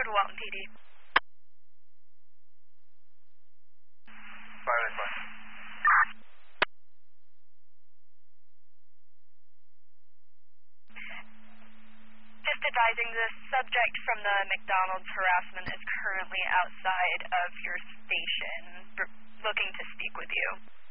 to Walton PD. Violet 1. Just advising, the subject from the McDonald's harassment is currently outside of your station, looking to speak with you.